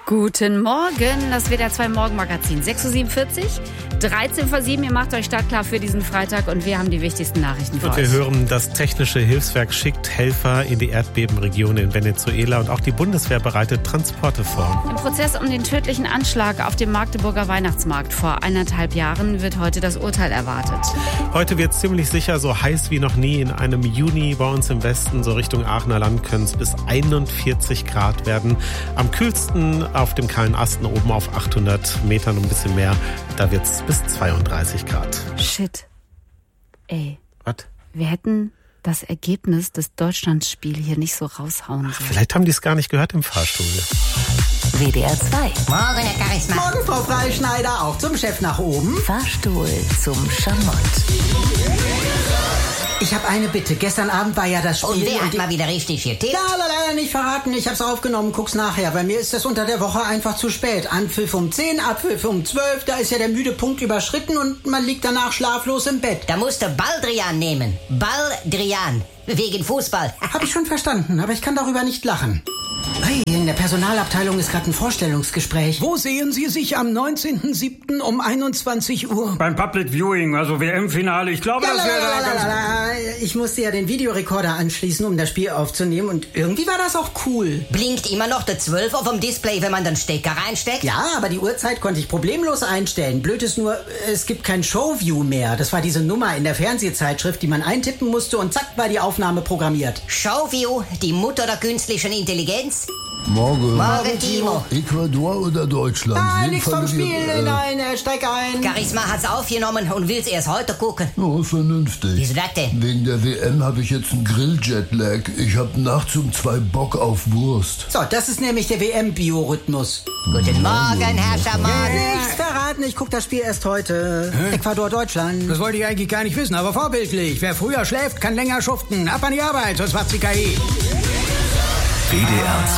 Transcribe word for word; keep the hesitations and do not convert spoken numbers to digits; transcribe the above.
Guten Morgen, das W D R zwei Morgenmagazin. sechs Uhr siebenundvierzig, dreizehn vor sieben. Ihr macht euch startklar für diesen Freitag und wir haben die wichtigsten Nachrichten für und euch. Wir hören, das Technische Hilfswerk schickt Helfer in die Erdbebenregion in Venezuela und auch die Bundeswehr bereitet Transporte vor. Im Prozess um den tödlichen Anschlag auf dem Magdeburger Weihnachtsmarkt vor eineinhalb Jahren wird heute das Urteil erwartet. Heute wird es ziemlich sicher so heiß wie noch nie. In einem Juni bei uns im Westen, so Richtung Aachener Land, können es bis einundvierzig Grad werden. Am kühlsten auf dem kahlen Asten oben auf achthundert Metern, ein bisschen mehr. Da wird es bis zweiunddreißig Grad. Shit. Ey. Was? Wir hätten das Ergebnis des Deutschlandspiels hier nicht so raushauen sollen. Vielleicht haben die es gar nicht gehört im Fahrstuhl. W D R zwei. Morgen, Herr Charisma. Morgen, Frau Freischneider, auch zum Chef nach oben. Fahrstuhl zum Schamott. Ich habe eine Bitte. Gestern Abend war ja das Spiel. Und wer hat die... mal wieder richtig getippt? Ja, leider nicht verraten. Ich hab's aufgenommen. Guck's nachher. Bei mir ist das unter der Woche einfach zu spät. Anpfiff um zehn, Abpfiff um zwölf. Da ist ja der müde Punkt überschritten und man liegt danach schlaflos im Bett. Da musst du Baldrian nehmen. Baldrian. Wegen Fußball. Hab ich schon verstanden, aber ich kann darüber nicht lachen. Hey, in der Personalabteilung ist gerade ein Vorstellungsgespräch. Wo sehen Sie sich am neunzehnten siebten um einundzwanzig Uhr? Beim Public Viewing, also W M-Finale. Ich glaube, das wäre da ganz... Ich musste ja den Videorekorder anschließen, um das Spiel aufzunehmen und irgendwie war das auch cool. Blinkt immer noch der zwölf auf dem Display, wenn man den Stecker reinsteckt? Ja, aber die Uhrzeit konnte ich problemlos einstellen. Blöd ist nur, es gibt kein Showview mehr. Das war diese Nummer in der Fernsehzeitschrift, die man eintippen musste und zack war die Aufnahme programmiert. Showview, die Mutter der künstlichen Intelligenz? Morgen. Morgen, Timo. Ecuador oder Deutschland? Ah, nix vom fandet ihr, Spiel. äh, Nein, äh, steig ein. Charisma hat's aufgenommen und will's erst heute gucken. Oh, vernünftig. Wieso das denn? Wegen der W M habe ich jetzt einen Grill-Jetlag. Ich habe nachts um zwei Bock auf Wurst. So, das ist nämlich der W M-Biorhythmus. Guten Morgen, Herr Schaman. Nichts verraten, ich guck das Spiel erst heute. Hä? Ecuador, Deutschland. Das wollte ich eigentlich gar nicht wissen, aber vorbildlich. Wer früher schläft, kann länger schuften. Ab an die Arbeit, sonst macht's die K I. W D R